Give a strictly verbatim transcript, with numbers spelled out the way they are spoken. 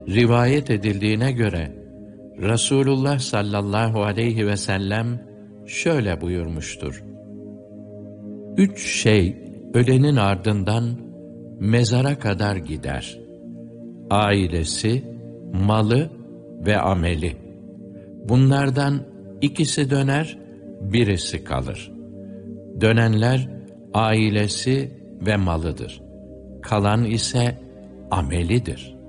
Rivayet edildiğine göre Resulullah sallallahu aleyhi ve sellem şöyle buyurmuştur: Üç şey ölenin ardından mezara kadar gider: ailesi, malı ve ameli. Bunlardan ikisi döner, birisi kalır. Dönenler ailesi ve malıdır. Kalan ise amelidir.